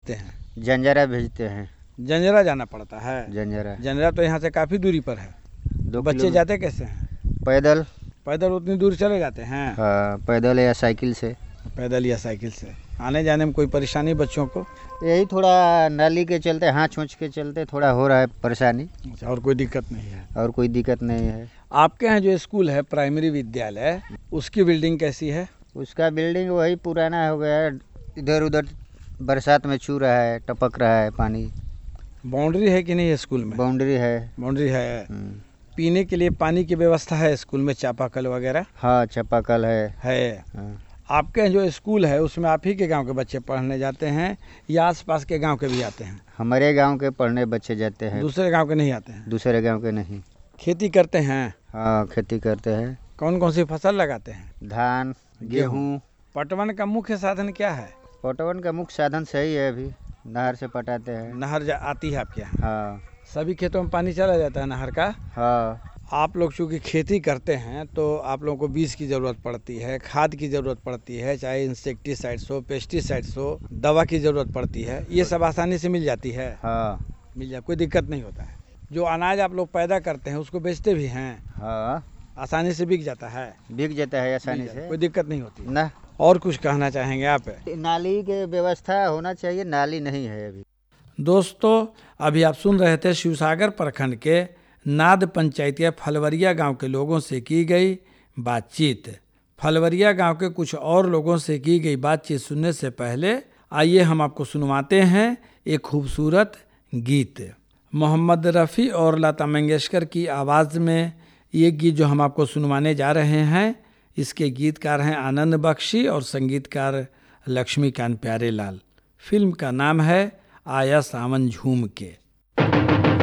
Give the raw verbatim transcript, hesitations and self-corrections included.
भेजते हैं? जंजरा भेजते हैं। जंजरा जाना पड़ता है? जंजरा जंजरा तो यहाँ से काफ़ी दूरी पर है। दो बच्चे किलो- जाते कैसे हैं? पैदल। पैदल उतनी दूर चले जाते हैं? हाँ, पैदल या साइकिल से। पैदल या साइकिल से। आने जाने में कोई परेशानी बच्चों को? यही थोड़ा नाली के चलते, हाथ छूछ के चलते थोड़ा हो रहा है परेशानी। अच्छा, और कोई दिक्कत नहीं है? और कोई दिक्कत नहीं है। आपके यहाँ जो स्कूल है प्राइमरी विद्यालय, उसकी बिल्डिंग कैसी है? उसका बिल्डिंग वही पुराना हो गया है, इधर उधर बरसात में छू रहा है, टपक रहा है पानी। बाउंड्री है कि नहीं है स्कूल में? बाउंड्री है। बाउंड्री है। हम्म। पीने के लिए पानी की व्यवस्था है स्कूल में, चापाकल वगैरह हाँ, चापाकल है। है। हाँ। आपके जो स्कूल है उसमें आप ही के गांव के बच्चे पढ़ने जाते हैं या आसपास के गांव के भी आते हैं? हमारे गांव के पढ़ने बच्चे जाते हैं। दूसरे गांव के नहीं आते हैं? दूसरे गांव के नहीं। खेती करते हैं? हाँ, खेती करते हैं। कौन कौन सी फसल लगाते हैं? धान, गेहूँ। पटवन का मुख्य साधन क्या है? पटवन का मुख्य साधन सही है, अभी नहर से पटाते हैं। नहर जा आती है आपके यहाँ? हाँ। सभी खेतों में पानी चला जाता है नहर का? हाँ। आप लोग चूँकि खेती करते हैं तो आप लोगों को बीज की ज़रूरत पड़ती है, खाद की ज़रूरत पड़ती है, चाहे इंसेक्टिसाइड्स हो, पेस्टिसाइड्स हो, दवा की ज़रूरत पड़ती है। ये सब आसानी से मिल जाती है? हाँ, मिल जाए, कोई दिक्कत नहीं होता है। जो अनाज आप लोग पैदा करते हैं उसको बेचते भी हैं? हाँ, आसानी से बिक जाता है? बिक जाता है आसानी से, कोई दिक्कत नहीं होती ना। और कुछ कहना चाहेंगे आप? नाली के व्यवस्था होना चाहिए, नाली नहीं है अभी। दोस्तों, अभी आप सुन रहे थे शिवसागर प्रखंड के नाद पंचायतिया फलवरिया गांव के लोगों से की गई बातचीत। फलवरिया गांव के कुछ और लोगों से की गई बातचीत सुनने से पहले आइए हम आपको सुनवाते हैं एक खूबसूरत गीत। मोहम्मद रफ़ी और लता मंगेशकर की आवाज़ में ये गीत जो हम आपको सुनवाने जा रहे हैं, इसके गीतकार हैं आनंद बख्शी और संगीतकार लक्ष्मीकांत प्यारेलाल। फिल्म का नाम है आया सावन झूम के।